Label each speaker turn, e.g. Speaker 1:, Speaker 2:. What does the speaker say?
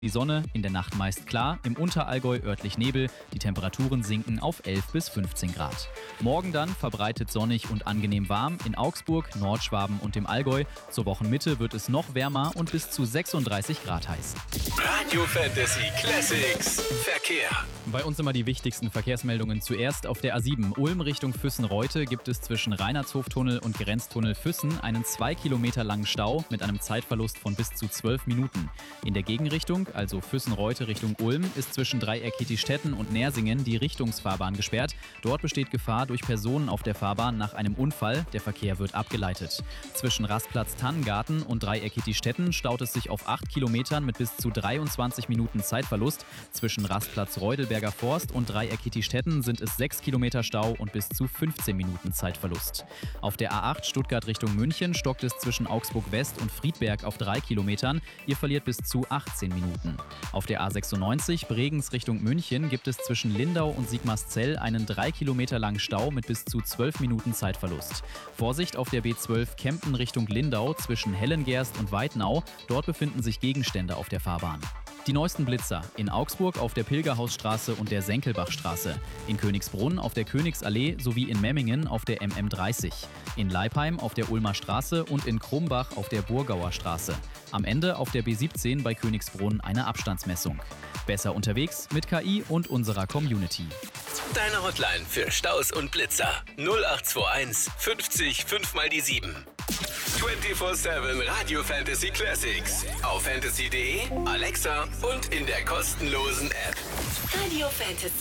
Speaker 1: Die Sonne, in der Nacht meist klar, im Unterallgäu örtlich Nebel, die Temperaturen sinken auf 11 bis 15 Grad. Morgen dann verbreitet sonnig und angenehm warm in Augsburg, Nordschwaben und dem Allgäu. Zur Wochenmitte wird es noch wärmer und bis zu 36 Grad heiß.
Speaker 2: Radio Fantasy Classics Verkehr.
Speaker 1: Bei uns immer die wichtigsten Verkehrsmeldungen zuerst. Auf der A7 Ulm Richtung Füssen-Reute gibt es zwischen Reinhardshoftunnel und Grenztunnel Füssen einen 2 Kilometer langen Stau mit einem Zeitverlust von bis zu 12 Minuten. In der Gegenrichtung, also Füssen-Reute Richtung Ulm, ist zwischen Dreieck Kietistetten und Nersingen die Richtungsfahrbahn gesperrt. Dort besteht Gefahr durch Personen auf der Fahrbahn nach einem Unfall. Der Verkehr wird abgeleitet. Zwischen Rastplatz Tannengarten und Dreieck Kietistetten staut es sich auf 8 Kilometern mit bis zu 23 Minuten Zeitverlust. Zwischen Rastplatz Reudelberger Forst und Dreieck Kietistetten sind es 6 Kilometer Stau und bis zu 15 Minuten Zeitverlust. Auf der A8 Stuttgart Richtung München stockt es zwischen Augsburg West und Friedberg auf 3 Kilometern. Ihr verliert bis zu 18 Minuten. Auf der A96 Bregenz Richtung München gibt es zwischen Lindau und Sigmarszell einen 3 Kilometer langen Stau mit bis zu 12 Minuten Zeitverlust. Vorsicht auf der B12 Kempten Richtung Lindau zwischen Hellengerst und Weidnau. Dort befinden sich Gegenstände auf der Fahrbahn. Die neuesten Blitzer in Augsburg auf der Pilgerhausstraße und der Senkelbachstraße, in Königsbrunn auf der Königsallee sowie in Memmingen auf der MM30, in Leipheim auf der Ulmer Straße und in Krumbach auf der Burgauer Straße. Am Ende auf der B17 bei Königsbrunn eine Abstandsmessung. Besser unterwegs mit KI und unserer Community.
Speaker 2: Deine Hotline für Staus und Blitzer 0821 50 5 mal die 7. 24/7 Radio Fantasy Classics. Auf fantasy.de, Alexa und in der kostenlosen App.
Speaker 3: Radio Fantasy.